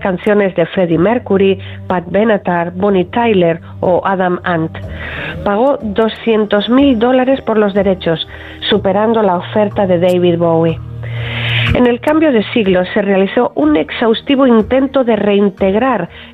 canciones de Freddie Mercury, Pat Benatar, Bonnie Tyler o Adam Ant. Pagó $200.000 por los derechos, superando la oferta de David Bowie. En el cambio de siglo se realizó un exhaustivo intento de reintegrar